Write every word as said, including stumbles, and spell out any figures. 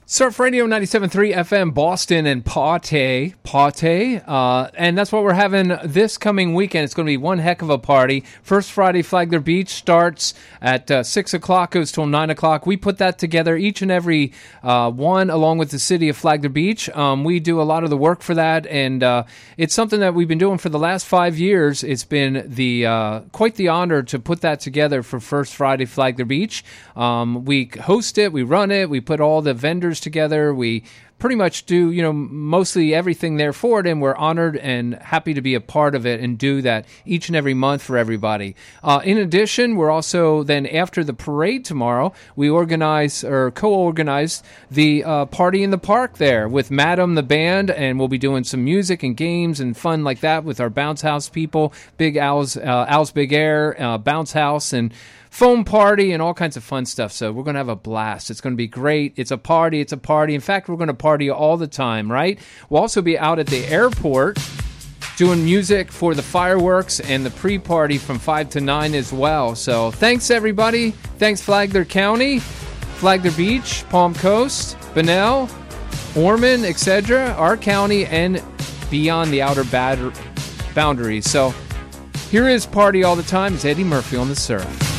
Surf Radio ninety-seven point three F M Boston and Pawtucket, Pawtucket, uh, and that's what we're having this coming weekend. It's going to be one heck of a party. First Friday Flagler Beach starts at uh, six o'clock, goes till nine o'clock. We put that together, each and every uh, one, along with the city of Flagler Beach. Um, we do a lot of the work for that, and uh, it's something that we've been doing for the last five years. It's been the uh, quite the honor to put that together for First Friday Flagler Beach. Um, we host it, we run it, we put all the vendors together. We pretty much do, you know, mostly everything there for it, and we're honored and happy to be a part of it and do that each and every month for everybody. Uh, in addition, we're also then after the parade tomorrow, we organize or co-organize the uh, party in the park there with Madam the band, and we'll be doing some music and games and fun like that with our Bounce House people, Big Al's, uh, Al's Big Air, uh, Bounce House, and foam party and all kinds of fun stuff. So we're going to have a blast. It's going to be great. It's a party. It's a party. In fact, we're going to party all the time, right? We'll also be out at the airport doing music for the fireworks and the pre-party from five to nine as well. So thanks, everybody. Thanks, Flagler County, Flagler Beach, Palm Coast, Bunnell, Ormond, et cetera, our county, and beyond the outer bad- boundaries. So here is Party All the Time. It's Eddie Murphy on the Surf.